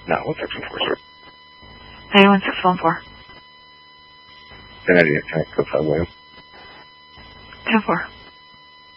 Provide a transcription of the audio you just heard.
No, 1614, sir. 91614. 1088, can I go for William? 10-4.